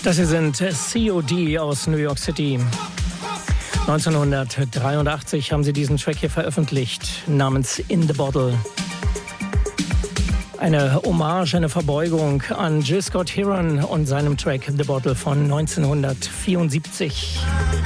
Das hier sind COD aus New York City. 1983 haben sie diesen Track hier veröffentlicht, namens In the Bottle. Eine Hommage, eine Verbeugung an Gil Scott-Heron und seinem Track The Bottle von 1974.